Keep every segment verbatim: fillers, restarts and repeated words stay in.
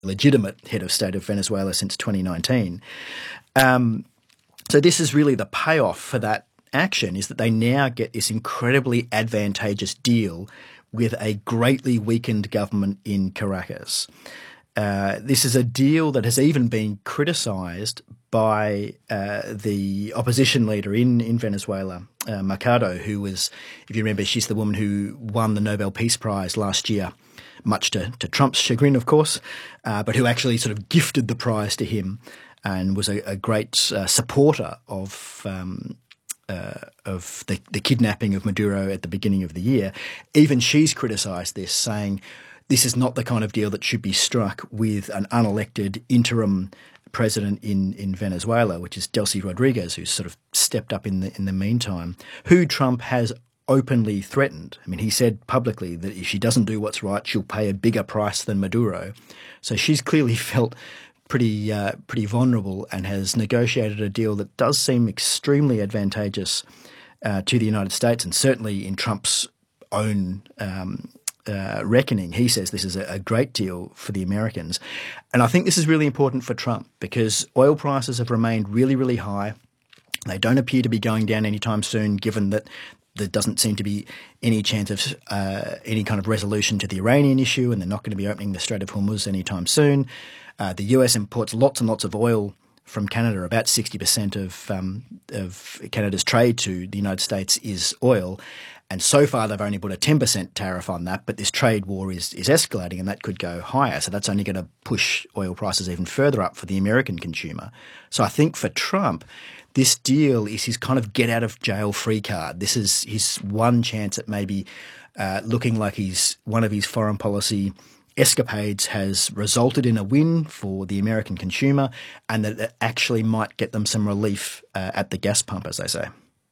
legitimate head of state of Venezuela since twenty nineteen. Um, so this is really the payoff for that action, is that they now get this incredibly advantageous deal with a greatly weakened government in Caracas. Uh, this is a deal that has even been criticised by uh, the opposition leader in, in Venezuela, uh, Mercado, who was, if you remember, she's the woman who won the Nobel Peace Prize last year, much to, to Trump's chagrin, of course, uh, but who actually sort of gifted the prize to him and was a, a great uh, supporter of um, uh, of the, the kidnapping of Maduro at the beginning of the year. Even she's criticised this, saying this is not the kind of deal that should be struck with an unelected interim president in, in Venezuela, which is Delcy Rodriguez, who's sort of stepped up in the in the meantime, who Trump has openly threatened. I mean, he said publicly that if she doesn't do what's right, she'll pay a bigger price than Maduro. So she's clearly felt pretty uh, pretty vulnerable and has negotiated a deal that does seem extremely advantageous uh, to the United States, and certainly in Trump's own um, uh, reckoning, he says this is a, a great deal for the Americans. And I think this is really important for Trump because oil prices have remained really, really high. They don't appear to be going down anytime soon, given that there doesn't seem to be any chance of uh, any kind of resolution to the Iranian issue, and they're not going to be opening the Strait of Hormuz anytime soon. Uh, the U S imports lots and lots of oil from Canada. About sixty percent of um, of Canada's trade to the United States is oil. And so far they've only put a ten percent tariff on that, but this trade war is, is escalating and that could go higher. So that's only going to push oil prices even further up for the American consumer. So I think for Trump, this deal is his kind of get-out-of-jail-free card. This is his one chance at maybe uh, looking like he's one of his foreign policy escapades has resulted in a win for the American consumer, and that it actually might get them some relief uh, at the gas pump, as they say.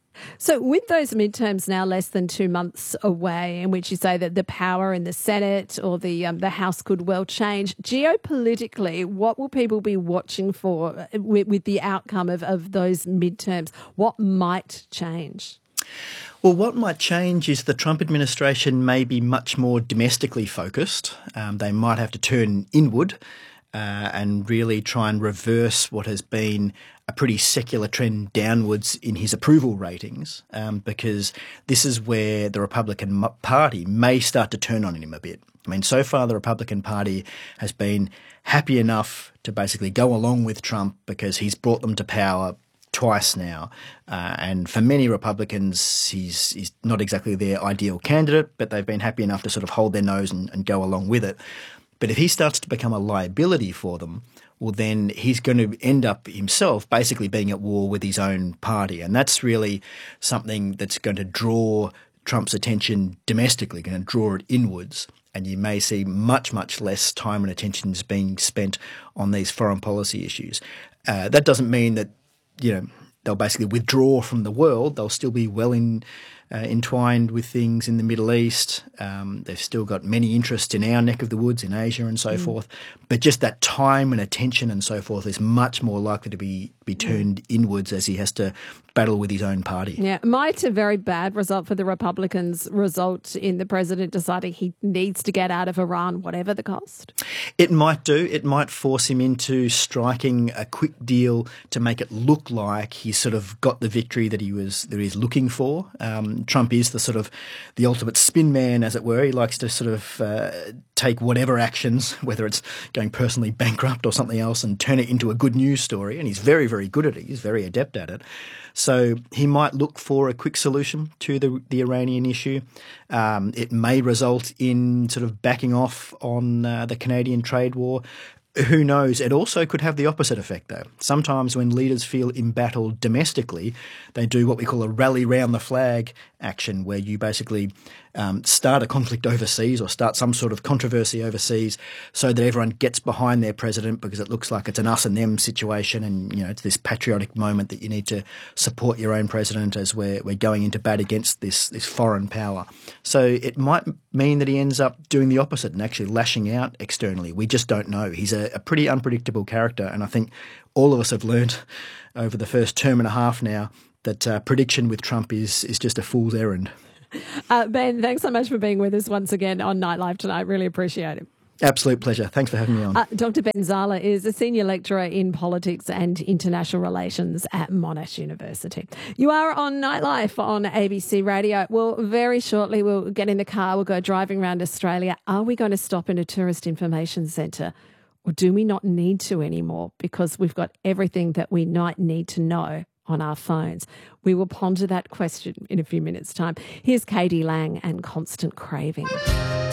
So with those midterms now less than two months away, in which you say that the power in the Senate or the um, the House could well change, geopolitically, what will people be watching for with, with the outcome of, of those midterms? What might change? Well, what might change is the Trump administration may be much more domestically focused. Um, they might have to turn inward uh, and really try and reverse what has been a pretty secular trend downwards in his approval ratings, um, because this is where the Republican Party may start to turn on him a bit. I mean, so far the Republican Party has been happy enough to basically go along with Trump because he's brought them to power twice now. Uh, and for many Republicans, he's, he's not exactly their ideal candidate, but they've been happy enough to sort of hold their nose and, and go along with it. But if he starts to become a liability for them, well, then he's going to end up himself basically being at war with his own party. And that's really something that's going to draw Trump's attention domestically, going to draw it inwards. And you may see much, much less time and attention is being spent on these foreign policy issues. Uh, that doesn't mean that, you know, they'll basically withdraw from the world. They'll still be well in, uh, entwined with things in the Middle East. Um, they've still got many interests in our neck of the woods, in Asia and so mm. forth. But just that time and attention and so forth is much more likely to be, be turned mm. inwards as he has to battle with his own party. Yeah, might a very bad result for the Republicans result in the president deciding he needs to get out of Iran, whatever the cost? It might do. It might force him into striking a quick deal to make it look like he's sort of got the victory that he was that he's looking for. Um, Trump is the sort of the ultimate spin man, as it were. He likes to sort of uh, take whatever actions, whether it's going personally bankrupt or something else, and turn it into a good news story. And he's very, very good at it. He's very adept at it. So he might look for a quick solution to the, the Iranian issue. Um, it may result in sort of backing off on uh, the Canadian trade war. Who knows? It also could have the opposite effect, though. Sometimes when leaders feel embattled domestically, they do what we call a rally round the flag action, where you basically um, start a conflict overseas or start some sort of controversy overseas so that everyone gets behind their president because it looks like it's an us and them situation, and you know it's this patriotic moment that you need to support your own president as we're, we're going into bat against this, this foreign power. So it might mean that he ends up doing the opposite and actually lashing out externally. We just don't know. He's a, a pretty unpredictable character, and I think all of us have learned over the first term and a half now that uh, prediction with Trump is is just a fool's errand. Uh, Ben, thanks so much for being with us once again on Nightlife tonight. Really appreciate it. Absolute pleasure. Thanks for having me on. Uh, Doctor Ben Zala is a senior lecturer in politics and international relations at Monash University. You are on Nightlife on A B C Radio. Well, very shortly we'll get in the car, we'll go driving around Australia. Are we going to stop in a tourist information centre, or do we not need to anymore because we've got everything that we might need to know on our phones? We will ponder that question in a few minutes' time. Here's Katie Lang and Constant Craving.